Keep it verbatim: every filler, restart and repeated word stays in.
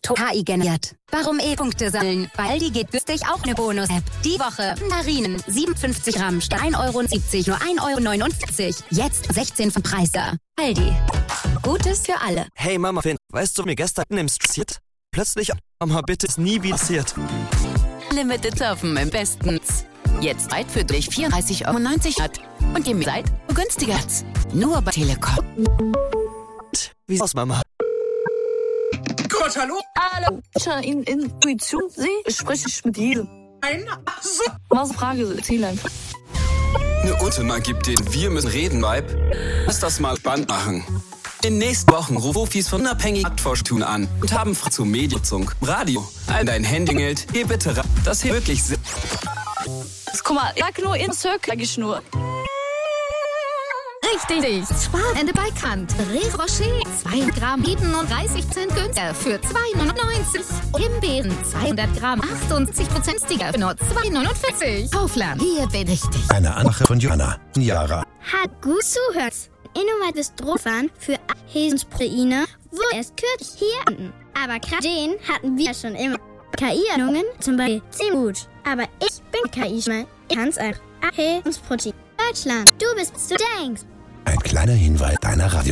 K I generiert. Warum E-Punkte sammeln? Weil Aldi geht günstig auch eine Bonus-App. Die Woche Mandarinen, siebenundfünfzig Gramm, statt ein Euro siebzig, nur ein Euro neunundvierzig. Jetzt sechzehn vom Preis da. Aldi. Gutes für alle. Hey Mama, Finn, weißt du, mir gestern im Stressiert? Plötzlich, Mama, bitte, ist nie wieder passiert. Limited Surfen im Bestens. Jetzt Zeit für dich vierunddreißig Euro neunzig hat. Und je mehr Zeit, günstiger. Nur bei Telekom. Wie aus, Mama? Gott, hallo? Hallo. In Intuition, Sie spreche ich mit jedem. Nein, so. Was Frage, erzähl einfach. Eine Ultima gibt den Wir müssen reden Vibe. Lass das mal spannend machen. In den nächsten Wochen rufen Profis von unabhängigen Marktforschung an und haben Fragen zur Mediennutzung. Radio, all dein Handy hält, geh bitte ran. Das hier wirklich Sinn. Guck mal, ich sag nur in Circle, sag ich nur. Richtig, Sparende bei Kant. Ferrero Rocher, zwei Gramm, siebenunddreißig Cent günstiger für zwei neunundneunzig. Himbeeren, zweihundert Gramm, achtundsiebzig Prozent günstiger für nur zwei neunundvierzig. Kaufland, hier bin ich dich. Eine Anmache von Johanna, Jara. Hat gut zuhört. Innovatives Drohfahren für Adhäsionsproteine wurde erst kürzlich hier unten. Aber gerade den hatten wir schon immer. K I-Anwendungen zum Beispiel ziemlich gut. Aber ich bin K I-Schmal. Ich kann's einfach. Adhäsionsprotein. Deutschland, du bist, was du denkst. Ein kleiner Hinweis deiner Radio.